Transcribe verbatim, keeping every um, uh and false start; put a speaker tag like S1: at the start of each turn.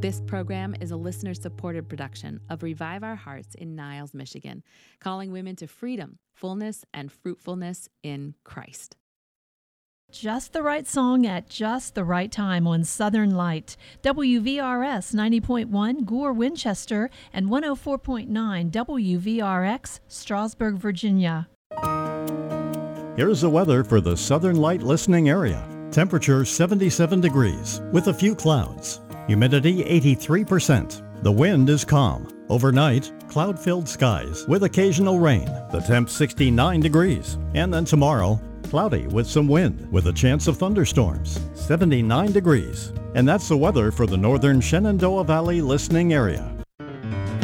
S1: This program is a listener-supported production of Revive Our Hearts in Niles, Michigan, calling women to freedom, fullness, and fruitfulness in Christ.
S2: Just the right song at just the right time on Southern Light. W V R S ninety point one, Gore, Winchester, and one oh four point nine W V R X, Strasburg, Virginia.
S3: Here's the weather for the Southern Light listening area. Temperature seventy-seven degrees with a few clouds. Humidity eighty-three percent. The wind is calm. Overnight, cloud-filled skies with occasional rain. The temp sixty-nine degrees. And then tomorrow, cloudy with some wind with a chance of thunderstorms. seventy-nine degrees. And that's the weather for the northern Shenandoah Valley listening area.